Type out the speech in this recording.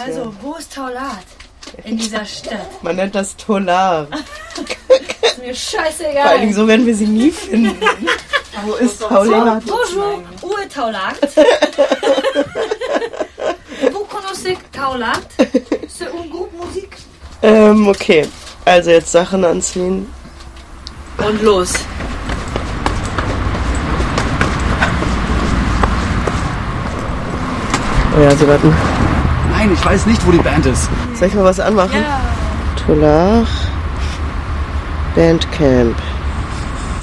Also, wo ist Taulat in dieser Stadt? Man nennt das Tolar. Ist mir scheißegal. Vor allen Dingen, so werden wir sie nie finden. Wo ist Taulat? Bonjour, où est Taulat? Vous connaissez Taulat? C'est un groupe musique. Okay. Also jetzt Sachen anziehen. Und los. Oh ja, sie warten. Nein, ich weiß nicht, wo die Band ist. Soll ich mal was anmachen? Ja. Tolar Bandcamp.